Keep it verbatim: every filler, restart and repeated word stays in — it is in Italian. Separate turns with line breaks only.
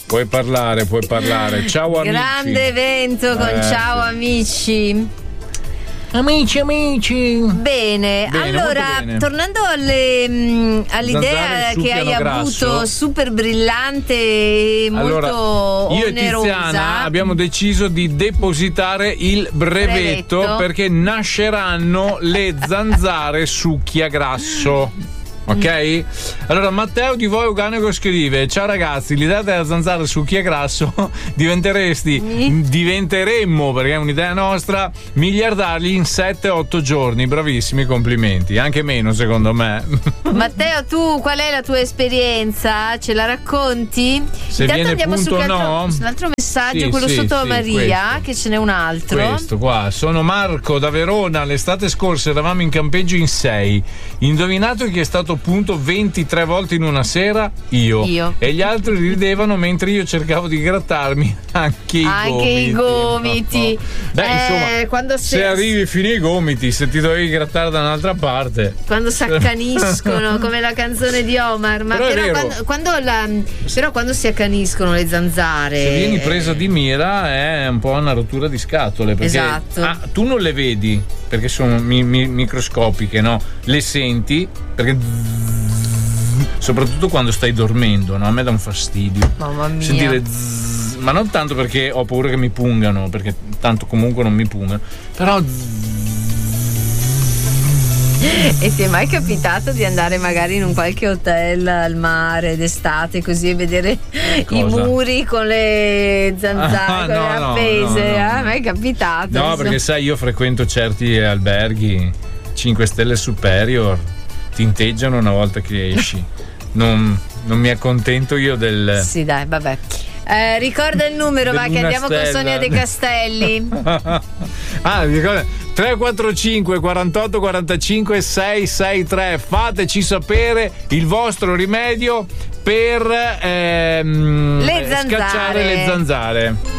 Puoi parlare, puoi parlare. Ciao amici.
Grande evento con
eh,
ciao
sì.
amici.
Amici, amici.
Bene,
bene
allora
bene.
tornando alle, mh, all'idea che hai
grasso.
avuto super brillante e
allora,
molto
io
onerosa.
e Tiziana abbiamo deciso di depositare il brevetto,
brevetto.
perché nasceranno le zanzare succhia grasso. Ok? Allora Matteo di Voi Uganico scrive: ciao ragazzi, l'idea della zanzara su chi è grasso diventeresti
Mm.
diventeremmo, perché è un'idea nostra, miliardari in sette otto giorni. Bravissimi, complimenti. Anche meno secondo me.
Matteo, tu qual è la tua esperienza? Ce la racconti?
Se
Intanto
viene
andiamo
punto
sull'altro,
no.
sull'altro messaggio,
Sì,
quello
sì,
sotto
sì,
Maria,
questo.
che ce n'è un altro.
Questo qua, sono Marco da Verona. L'estate scorsa eravamo in campeggio in sei. Indovinato chi è stato punto ventitré volte in una sera? Io.
Io.
E gli altri ridevano mentre io cercavo di grattarmi anche i
Anche
gomiti.
i gomiti.
Beh,
Eh,
insomma,
quando
se
se-
arrivi fino ai gomiti, se ti dovevi grattare da un'altra parte.
Quando si accaniscono, come la canzone di Omar. Ma
Però è
però,
vero.
quando, quando la, però quando si accaniscono le zanzare.
Se vieni presa di mira è un po' una rottura di scatole, perché
Esatto.
ah, tu non le vedi perché sono mi- mi- microscopiche, no? Le senti perché soprattutto quando stai dormendo, no? A me dà un fastidio
Mamma mia.
sentire zzz, ma non tanto perché ho paura che mi pungano, perché tanto comunque non mi pungano, però zzz.
E ti è mai capitato di andare magari in un qualche hotel al mare d'estate così e vedere
Cosa?
i muri con le zanzare,
Ah,
con le
no, no,
appese?
no, no,
A
no.
me è capitato.
No,
insomma.
perché sai, io frequento certi alberghi cinque stelle superior, tinteggiano una volta che esci. Non, non mi accontento io del.
Sì, dai, vabbè. Eh, ricorda il numero, va, che
Dell'una
andiamo con
stella.
Sonia De Castelli.
Ah, ricorda, tre quattro cinque quarantotto quarantacinque sei sei tre. Fateci sapere il vostro rimedio per ehm,
Le
eh,
zanzare.
scacciare le zanzare.